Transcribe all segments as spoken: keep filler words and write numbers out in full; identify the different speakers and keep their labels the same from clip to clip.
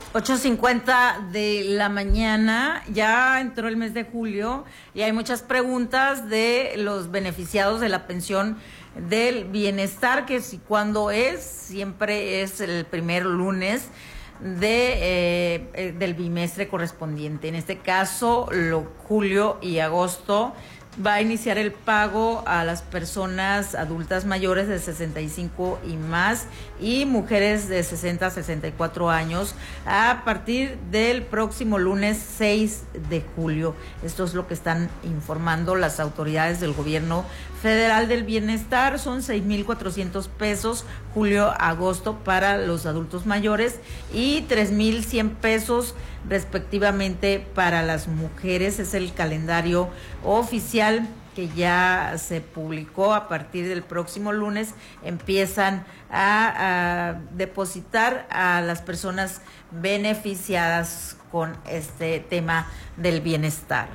Speaker 1: ocho cincuenta de la mañana, ya entró el mes de julio y hay muchas preguntas de los beneficiados de la pensión del bienestar, que si cuándo es, siempre es el primer lunes de eh, del bimestre correspondiente. En este caso, lo, julio y agosto va a iniciar el pago a las personas adultas mayores de sesenta y cinco y más y mujeres de sesenta a sesenta y cuatro años a partir del próximo lunes seis de julio. Esto es lo que están informando las autoridades del Gobierno Federal del Bienestar. Son seis mil cuatrocientos pesos julio-agosto para los adultos mayores y tres mil cien pesos respectivamente para las mujeres. Es el calendario oficial que ya se publicó. A partir del próximo lunes empiezan a, a depositar a las personas beneficiadas con este tema del bienestar.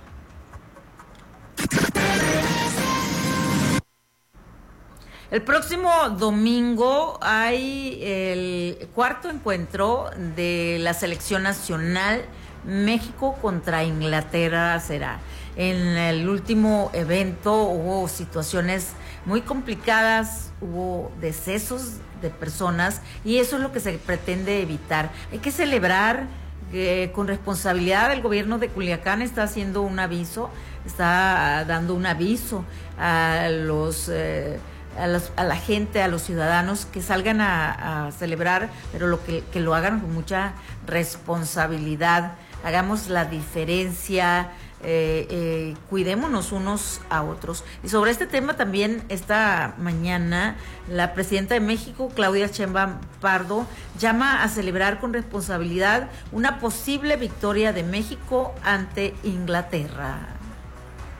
Speaker 1: El próximo domingo hay el cuarto encuentro de la selección nacional. México contra Inglaterra será. En el último evento hubo situaciones muy complicadas, hubo decesos de personas y eso es lo que se pretende evitar. Hay que celebrar eh, con responsabilidad. El gobierno de Culiacán está haciendo un aviso, está dando un aviso a los... Eh, A, las, a la gente, a los ciudadanos que salgan a, a celebrar, pero lo que, que lo hagan con mucha responsabilidad. Hagamos la diferencia, eh, eh, cuidémonos unos a otros. Y sobre este tema también esta mañana la presidenta de México, Claudia Sheinbaum Pardo, llama a celebrar con responsabilidad una posible victoria de México ante Inglaterra.